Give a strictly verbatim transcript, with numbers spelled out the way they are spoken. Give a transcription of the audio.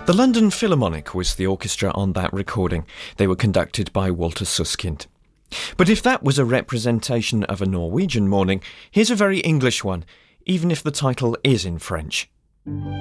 The London Philharmonic was the orchestra on that recording. They were conducted by Walter Susskind. But if that was a representation of a Norwegian morning, here's a very English one, even if the title is in French.